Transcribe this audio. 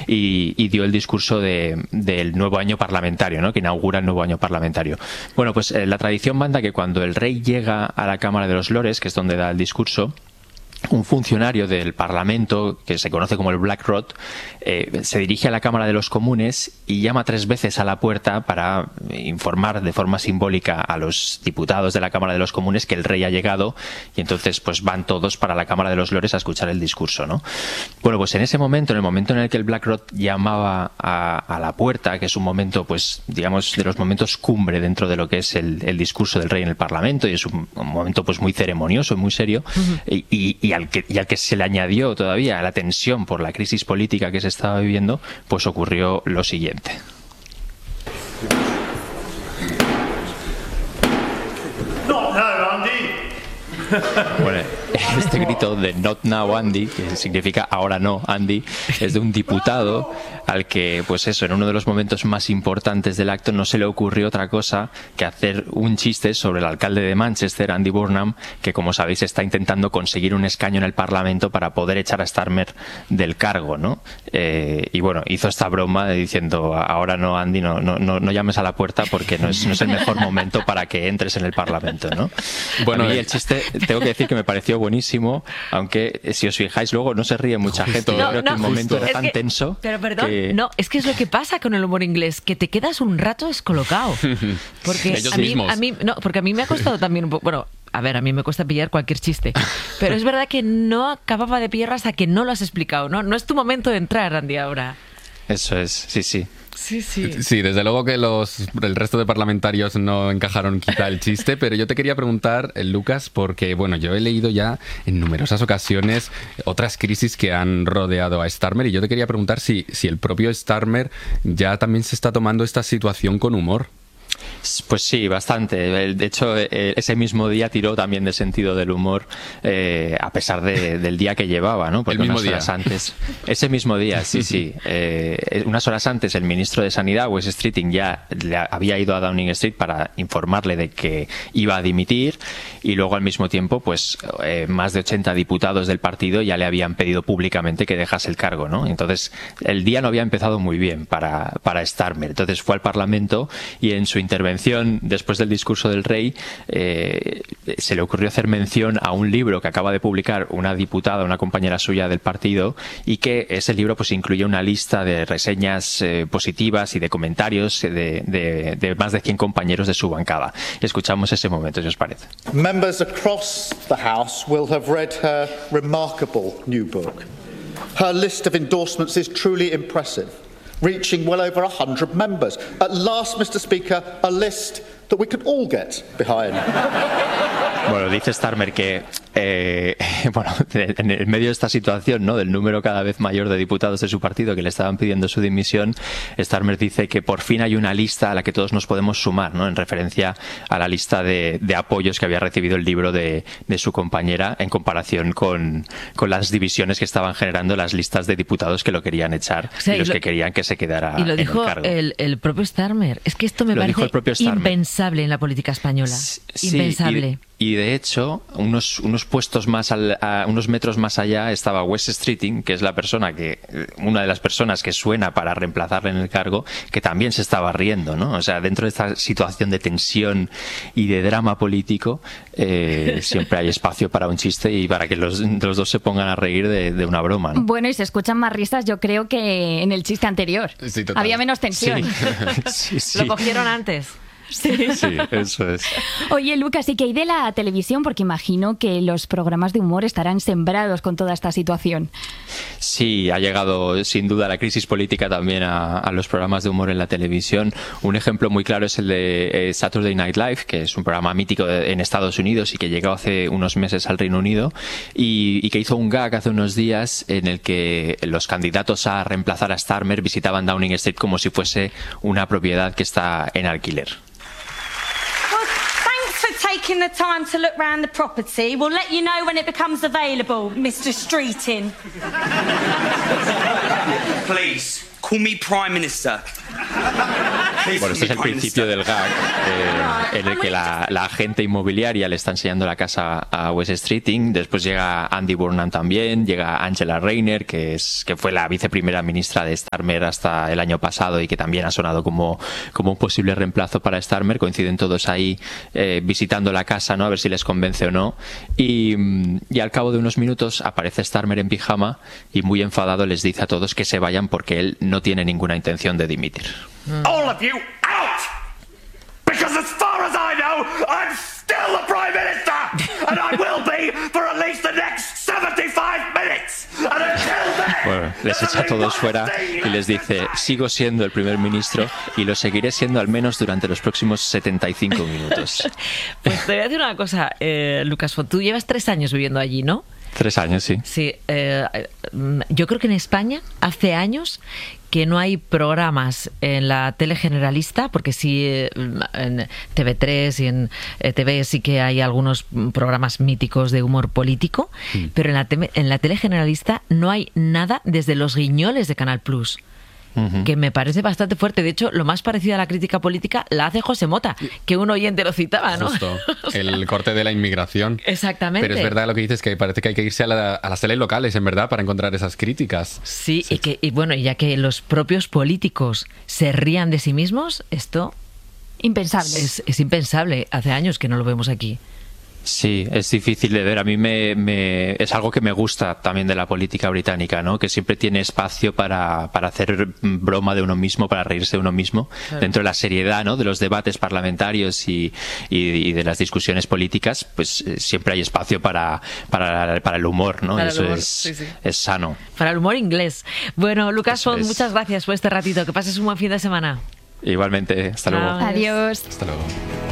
y dio el discurso del nuevo año parlamentario, ¿no? Que inaugura el nuevo año parlamentario. Bueno, pues la tradición manda que cuando el rey llega a la Cámara de los Lores, que es donde da el discurso, un funcionario del Parlamento, que se conoce como el Black Rod, se dirige a la Cámara de los Comunes y llama 3 veces a la puerta para informar de forma simbólica a los diputados de la Cámara de los Comunes que el rey ha llegado, y entonces pues van todos para la Cámara de los Lores a escuchar el discurso, ¿no? Bueno, pues en ese momento, en el momento en el que el Black Rod llamaba a la puerta, que es un momento, pues digamos, de los momentos cumbre dentro de lo que es el discurso del rey en el Parlamento, y es un momento pues muy ceremonioso y muy serio, y al que se le añadió todavía la tensión por la crisis política que se estaba viviendo, pues ocurrió lo siguiente. No, Andy. Bueno, este grito de "Not now, Andy", que significa "ahora no, Andy", es de un diputado al que, pues eso, en uno de los momentos más importantes del acto no se le ocurrió otra cosa que hacer un chiste sobre el alcalde de Manchester, Andy Burnham, que, como sabéis, está intentando conseguir un escaño en el Parlamento para poder echar a Starmer del cargo, ¿no? Y bueno, hizo esta broma diciendo "ahora no, Andy, no llames a la puerta porque no es el mejor momento para que entres en el Parlamento", ¿no? Bueno, y el chiste, tengo que decir que me pareció buenísimo, aunque si os fijáis luego no se ríe mucha gente. Yo creo que el momento era tan tenso. Pero perdón, no, es que es lo que pasa con el humor inglés, que te quedas un rato descolocado. Porque porque a mí me ha costado también un poco. Bueno, a ver, a mí me cuesta pillar cualquier chiste, pero es verdad que no acababa de pillar hasta que no lo has explicado, ¿no? No es tu momento de entrar, Andy, ahora. Eso es, sí. Sí, desde luego que el resto de parlamentarios no encajaron quizá el chiste, pero yo te quería preguntar, Lucas, porque bueno, yo he leído ya en numerosas ocasiones otras crisis que han rodeado a Starmer, y yo te quería preguntar si el propio Starmer ya también se está tomando esta situación con humor. Pues sí, bastante. De hecho, ese mismo día tiró también de sentido del humor, a pesar del día que llevaba, ¿no? Porque el mismo unas horas antes, ese mismo día, sí. Unas horas antes, el ministro de Sanidad, Wes Streeting, ya había ido a Downing Street para informarle de que iba a dimitir, y luego al mismo tiempo, pues más de 80 diputados del partido ya le habían pedido públicamente que dejase el cargo, ¿no? Entonces, el día no había empezado muy bien para Starmer. Entonces fue al Parlamento y en su intervención, después del discurso del rey, se le ocurrió hacer mención a un libro que acaba de publicar una diputada, una compañera suya del partido, y que ese libro pues incluye una lista de reseñas positivas y de comentarios de más de 100 compañeros de su bancada. Escuchamos ese momento, si os parece. Members across the House will have read her remarkable new book. Her list of endorsements is truly impressive, reaching well over 100 members. At last, Mr. Speaker, a list that we could all get behind. Bueno, dice Starmer que en el medio de esta situación, ¿no?, del número cada vez mayor de diputados de su partido que le estaban pidiendo su dimisión, Starmer dice que por fin hay una lista a la que todos nos podemos sumar, ¿no?, en referencia a la lista de apoyos que había recibido el libro de su compañera, en comparación con las divisiones que estaban generando las listas de diputados que lo querían echar, y los que querían que se quedara en el cargo. Y lo dijo el propio Starmer. Es que esto me parece impensable en la política española. Impensable. Y de hecho, unos metros más allá estaba Wes Streeting, que es una de las personas que suena para reemplazarle en el cargo, que también se estaba riendo, ¿no? O sea, dentro de esta situación de tensión y de drama político, siempre hay espacio para un chiste y para que los dos se pongan a reír de una broma, ¿no? Bueno, y se escuchan más risas, yo creo, que en el chiste anterior. Sí, total. Había menos tensión. Sí. Lo cogieron antes. Sí, eso es. Oye, Lucas, ¿y qué hay de la televisión? Porque imagino que los programas de humor estarán sembrados con toda esta situación. Sí, ha llegado sin duda la crisis política también a los programas de humor en la televisión. Un ejemplo muy claro es el de Saturday Night Live, que es un programa mítico en Estados Unidos y que llegó hace unos meses al Reino Unido, y que hizo un gag hace unos días en el que los candidatos a reemplazar a Starmer visitaban Downing Street como si fuese una propiedad que está en alquiler. Taking the time to look round the property. We'll let you know when it becomes available, Mr. Streeting. Please, call me Prime Minister. Bueno, este es el principio del gag, en el que la agente inmobiliaria le está enseñando la casa a Wes Streeting. Después llega Andy Burnham también, llega Angela Rayner, que fue la viceprimera ministra de Starmer hasta el año pasado y que también ha sonado como un posible reemplazo para Starmer. Coinciden todos ahí visitando la casa, ¿no? A ver si les convence o no. Y al cabo de unos minutos aparece Starmer en pijama y muy enfadado les dice a todos que se vayan porque él no tiene ninguna intención de dimitir. All of you out! Because as far as I know, I'm still the Prime Minister! And I will be for at least the next 75 minutes! And until then... Bueno, les echa a todos fuera y les dice, sigo siendo el primer ministro y lo seguiré siendo al menos durante los próximos 75 minutos. Pues te voy a decir una cosa, Lucas, tú llevas 3 años viviendo allí, ¿no? 3 años, sí. Sí, yo creo que en España hace años que no hay programas en la tele generalista, porque sí en TV3 y en TV sí que hay algunos programas míticos de humor político, pero en la tele generalista no hay nada desde Los Guiñoles de Canal Plus. Que me parece bastante fuerte. De hecho, lo más parecido a la crítica política la hace José Mota, que un oyente lo citaba, ¿no? Justo, el corte de la inmigración. Exactamente. Pero es verdad lo que dices, que parece que hay que irse a las teles locales, en verdad, para encontrar esas críticas. Sí, sí. Y bueno, ya que los propios políticos se rían de sí mismos, esto... Impensable. Es impensable. Hace años que no lo vemos aquí. Sí, es difícil de ver. A mí es algo que me gusta también de la política británica, ¿no? Que siempre tiene espacio para hacer broma de uno mismo, para reírse de uno mismo, claro. Dentro de la seriedad, ¿no? De los debates parlamentarios y de las discusiones políticas, pues siempre hay espacio para el humor, ¿no? Para eso humor, es, sí. Es sano. Para el humor inglés. Bueno, Lucas Font, muchas gracias por este ratito. Que pases un buen fin de semana. Igualmente, hasta luego. Adiós. Hasta luego.